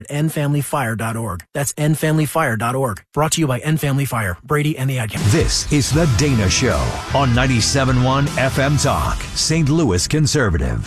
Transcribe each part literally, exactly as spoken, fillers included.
end family fire dot org. That's end family fire dot org. Brought to you by End Family Fire, Brady and the Ad Council. This is The Dana Show on ninety-seven point one F M Talk, Saint Louis Conservative.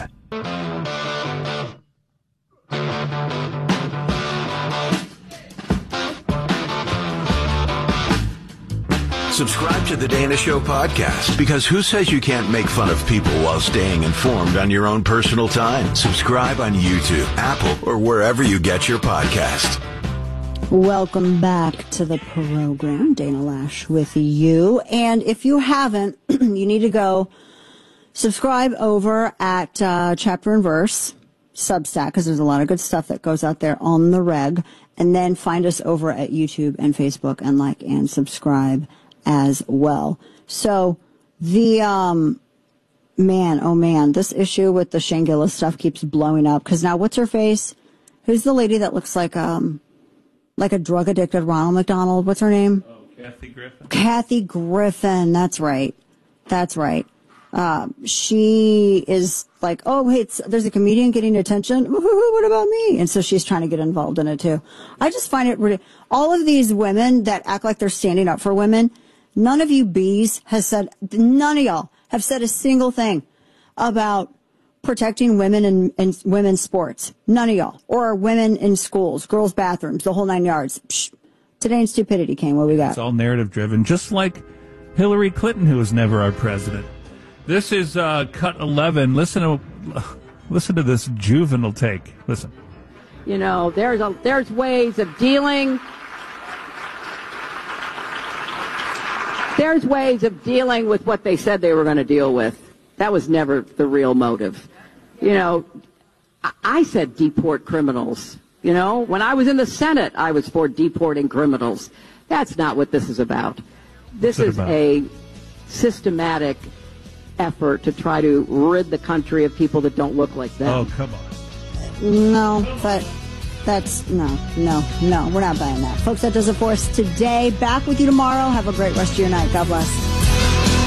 Subscribe to The Dana Show podcast, because who says you can't make fun of people while staying informed on your own personal time? Subscribe on YouTube, Apple, or wherever you get your podcast. Welcome back to the program. Dana Lash with you. And if you haven't, you need to go subscribe over at uh, Chapter and Verse, Substack, because there's a lot of good stuff that goes out there on the reg. And then find us over at YouTube and Facebook and like and subscribe as well. So the, um, man, oh man, this issue with the Shangela stuff keeps blowing up. Cause now what's her face? Who's the lady that looks like, um, like a drug addicted Ronald McDonald? What's her name? Oh, Kathy Griffin. Kathy Griffin. That's right. That's right. Um, she is like, oh, hey, it's, there's a comedian getting attention. What about me? And so she's trying to get involved in it too. I just find it really, all of these women that act like they're standing up for women, none of you bees has said, none of y'all have said a single thing about protecting women in, in women's sports. None of y'all. Or women in schools, girls' bathrooms, the whole nine yards. Psh, today in stupidity came. What we got? It's all narrative driven, just like Hillary Clinton, who was never our president. This is uh, cut eleven. Listen to listen to this juvenile take. Listen. You know, there's a, there's ways of dealing. There's ways of dealing with what they said they were going to deal with. That was never the real motive. You know, I, I said deport criminals. You know, when I was in the Senate, I was for deporting criminals. That's not what this is about. This is about? a systematic effort to try to rid the country of people that don't look like them. Oh, come on. No, but that's, no, no, no, we're not buying that. Folks, that does it for us today. Back with you tomorrow. Have a great rest of your night. God bless.